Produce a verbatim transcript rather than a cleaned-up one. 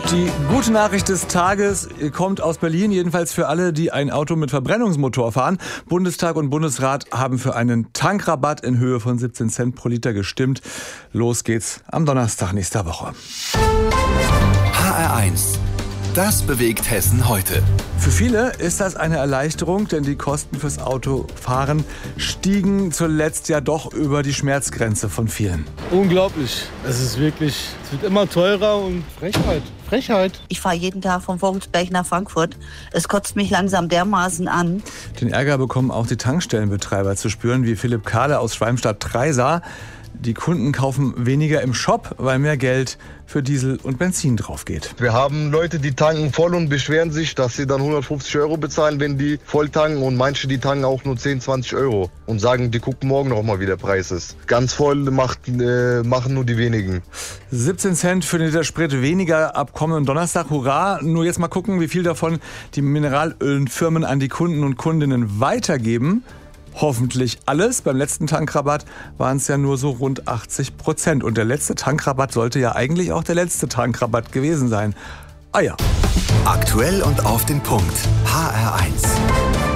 Die gute Nachricht des Tages kommt aus Berlin, jedenfalls für alle, die ein Auto mit Verbrennungsmotor fahren. Bundestag und Bundesrat haben für einen Tankrabatt in Höhe von siebzehn Cent pro Liter gestimmt. Los geht's am Donnerstag nächster Woche. H R eins. Das bewegt Hessen heute. Für viele ist das eine Erleichterung, denn die Kosten fürs Autofahren stiegen zuletzt ja doch über die Schmerzgrenze von vielen. Unglaublich. Es ist wirklich, es wird immer teurer und Frechheit. Frechheit. Ich fahre jeden Tag von Vogelsberg nach Frankfurt. Es kotzt mich langsam dermaßen an. Den Ärger bekommen auch die Tankstellenbetreiber zu spüren, wie Philipp Kahle aus Schwalmstadt-Treisa. Die Kunden kaufen weniger im Shop, weil mehr Geld für Diesel und Benzin drauf geht. Wir haben Leute, die tanken voll und beschweren sich, dass sie dann hundertfünfzig Euro bezahlen, wenn die voll tanken. Und manche, die tanken auch nur zehn, zwanzig Euro und sagen, die gucken morgen noch mal, wie der Preis ist. Ganz voll macht, äh, machen nur die wenigen. siebzehn Cent für den Liter Sprit weniger ab kommenden Donnerstag. Hurra! Nur jetzt mal gucken, wie viel davon die Mineralölfirmen an die Kunden und Kundinnen weitergeben. Hoffentlich alles. Beim letzten Tankrabatt waren es ja nur so rund achtzig Prozent. Und der letzte Tankrabatt sollte ja eigentlich auch der letzte Tankrabatt gewesen sein. Ah ja. Aktuell und auf den Punkt. H R eins.